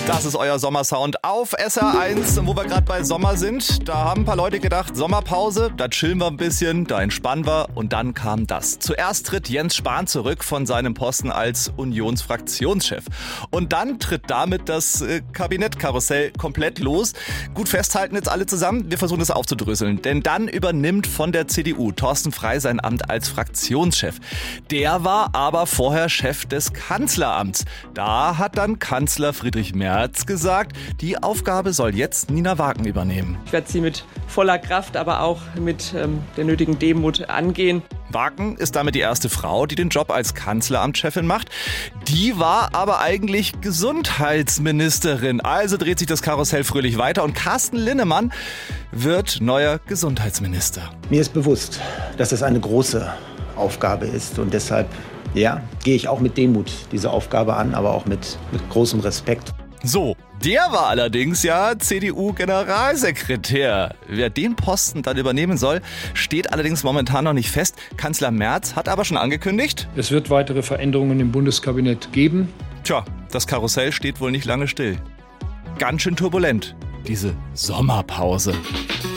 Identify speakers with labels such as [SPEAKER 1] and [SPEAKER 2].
[SPEAKER 1] Das ist euer Sommersound auf SR1, wo wir gerade bei Sommer sind. Da haben ein paar Leute gedacht, Sommerpause, da chillen wir ein bisschen, da entspannen wir und dann kam das. Zuerst tritt Jens Spahn zurück von seinem Posten als Unionsfraktionschef. Und dann tritt damit das Kabinettkarussell komplett los. Gut festhalten jetzt alle zusammen, wir versuchen das aufzudröseln. Denn dann übernimmt von der CDU Thorsten Frey sein Amt als Fraktionschef. Der war aber vorher Chef des Kanzleramts. Da hat dann Kanzler Friedrich Merz gesagt, die Aufgabe soll jetzt Nina Wagen übernehmen.
[SPEAKER 2] Ich werde sie mit voller Kraft, aber auch mit der nötigen Demut angehen.
[SPEAKER 1] Wagen ist damit die erste Frau, die den Job als Kanzleramtschefin macht. Die war aber eigentlich Gesundheitsministerin. Also dreht sich das Karussell fröhlich weiter und Carsten Linnemann wird neuer Gesundheitsminister.
[SPEAKER 3] Mir ist bewusst, dass es eine große Aufgabe ist und deshalb gehe ich auch mit Demut diese Aufgabe an, aber auch mit großem Respekt.
[SPEAKER 1] So, der war allerdings ja CDU-Generalsekretär. Wer den Posten dann übernehmen soll, steht allerdings momentan noch nicht fest. Kanzler Merz hat aber schon angekündigt:
[SPEAKER 4] Es wird weitere Veränderungen im Bundeskabinett geben.
[SPEAKER 1] Tja, das Karussell steht wohl nicht lange still. Ganz schön turbulent, diese Sommerpause.